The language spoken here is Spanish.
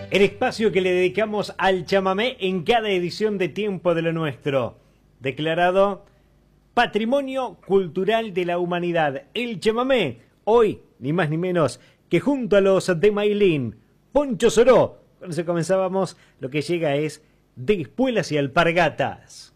El espacio que le dedicamos al chamamé en cada edición de Tiempo de lo Nuestro. Declarado Patrimonio Cultural de la Humanidad. El chamamé, hoy, ni más ni menos que junto a los de Mailín, Poncho Soró. Cuando comenzábamos, lo que llega es de espuelas y alpargatas.